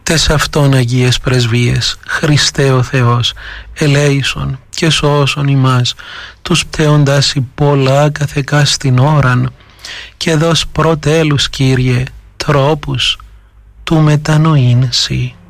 τες αυτόν Αγίες Πρεσβείες, Χριστέ ο Θεός, ελέησον και σώσον ημάς, τους πτέοντας πολλά καθεκά στην ώραν, και δώσ' προτέλους, Κύριε, τρόπους του μετανοήν Συ.